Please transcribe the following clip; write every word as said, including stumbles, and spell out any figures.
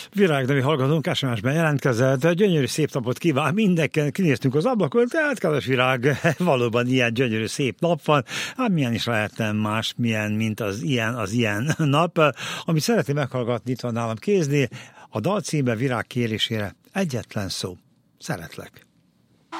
Virág nevű hallgatónk es em es-ben jelentkezett, gyönyörű szép napot kíván mindenkinek, kinéztünk az ablakon, tehát kedves Virág, valóban ilyen gyönyörű szép nap van, hát milyen is lehetne más, milyen, mint az ilyen, az ilyen nap, amit szeretném meghallgatni, itt van nálam kéznél, a dal címe Virág kérésére egyetlen szó, szeretlek.